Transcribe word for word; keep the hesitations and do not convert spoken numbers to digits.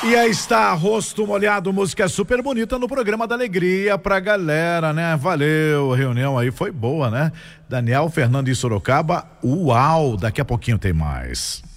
E aí está, Rosto Molhado, música super bonita no programa da alegria pra galera, né? Valeu, a reunião aí foi boa, né? Daniel Fernando em Sorocaba, uau, daqui a pouquinho tem mais.